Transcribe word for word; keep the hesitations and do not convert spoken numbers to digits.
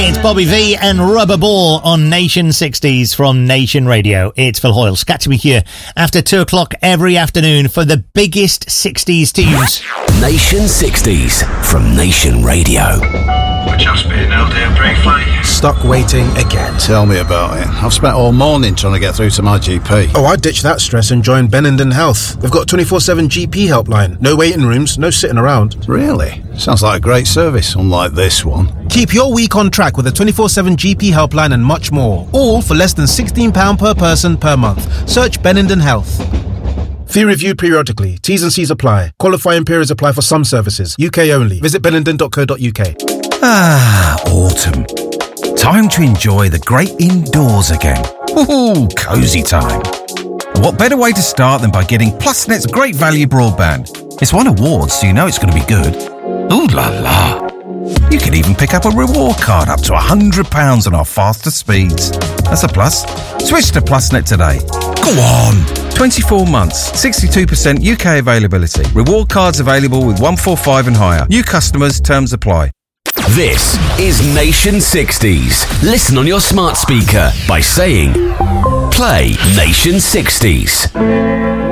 It's Bobby V and Rubber Ball on Nation sixties from Nation Radio. It's Phil Hoyles. Catch me here after two o'clock every afternoon for the biggest sixties tunes. Nation sixties from Nation Radio. We're just being held here briefly. Stuck waiting again. Tell me about it. I've spent all morning trying to get through to my G P. Oh, I ditched that stress and joined Benenden Health. They've got twenty-four seven G P helpline. No waiting rooms, no sitting around. Really? Sounds like a great service, unlike this one. Keep your week on track with a twenty-four seven G P helpline and much more. All for less than sixteen pounds per person per month. Search Benenden Health. Fee reviewed periodically. T's and C's apply. Qualifying periods apply for some services. U K only. Visit benenden dot co dot U K. Ah, autumn. Time to enjoy the great indoors again. Ooh, cosy time. What better way to start than by getting PlusNet's great value broadband? It's won awards, so you know it's going to be good. Ooh la la. You can even pick up a reward card up to one hundred pounds on our faster speeds. That's a plus. Switch to PlusNet today. Go on. twenty-four months, sixty-two percent U K availability. Reward cards available with one forty-five and higher. New customers, terms apply. This is Nation sixties. Listen on your smart speaker by saying, play Nation sixties.